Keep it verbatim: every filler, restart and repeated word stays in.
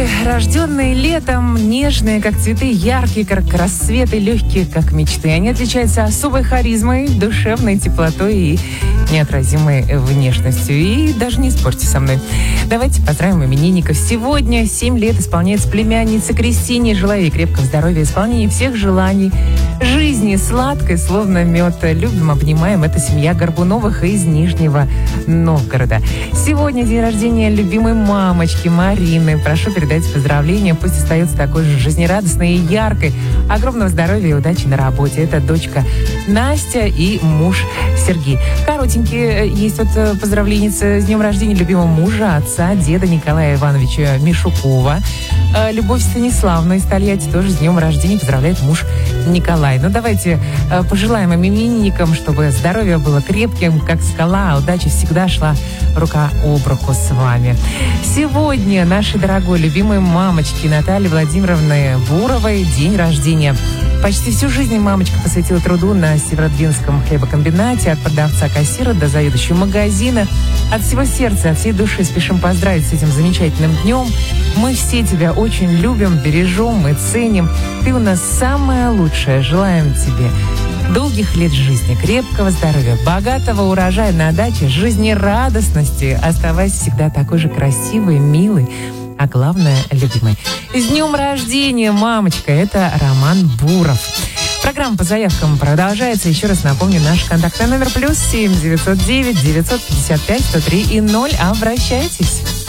рожденные летом, нежные, как цветы, яркие, как рассветы, легкие, как мечты. Они отличаются особой харизмой, душевной теплотой и неотразимой внешностью. И даже не спорьте со мной. Давайте поздравим именинников. Сегодня семь лет исполняется племянница Кристине. Желаю ей крепкого здоровья, исполнения всех желаний, жизни сладкой, словно мед. Любим, обнимаем. Это семья Горбуновых из Нижнего Новгорода. Сегодня день рождения любимой мамочки Марины. Прошу передать поздравления. Пусть остается такой же жизнерадостной и яркой. Огромного здоровья и удачи на работе. Это дочка Настя и муж Сергей. Коротенькие есть вот поздравления с днем рождения любимого мужа, отца, деда Николая Ивановича Мишукова. Любовь Станиславовна из Тольятти тоже с днем рождения поздравляет муж Николай. Ну, давайте пожелаем им именинникам, чтобы здоровье было крепким, как скала, а удача всегда шла рука об руку с вами. Сегодня нашей дорогой любимой мамочки Натальи Владимировны Буровой день рождения. Почти всю жизнь мамочка посвятила труду на Северодвинском хлебокомбинате, от продавца-кассира до заведующего магазина. От всего сердца, от всей души спешим поздравить с этим замечательным днем. Мы все тебя очень любим, бережем и ценим. Ты у нас самая лучшая. Желаем тебе долгих лет жизни, крепкого здоровья, богатого урожая на даче, жизнерадостности. Оставайся всегда такой же красивой, милой, а главное, любимой. С днем рождения, мамочка! Это Роман Буров. Программа по заявкам продолжается. Еще раз напомню, наш контактный номер плюс семь девятьсот девять девятьсот пятьдесят пять сто три и ноль. Обращайтесь.